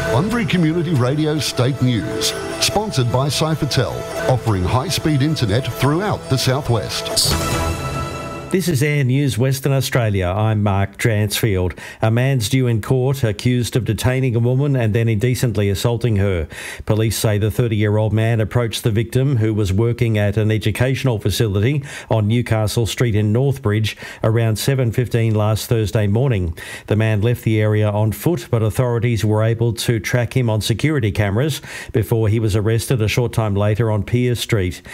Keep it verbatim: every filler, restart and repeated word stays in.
Bunbury Community Radio State News, sponsored by Cyfertel, offering high-speed internet throughout the southwest. This is Air News Western Australia. I'm Mark Dransfield. A man's due in court accused of detaining a woman and then indecently assaulting her. Police say the thirty-year-old man approached the victim, who was working at an educational facility on Newcastle Street in Northbridge, around seven fifteen last Thursday morning. The man left the area on foot, but authorities were able to track him on security cameras before he was arrested a short time later on Piers Street.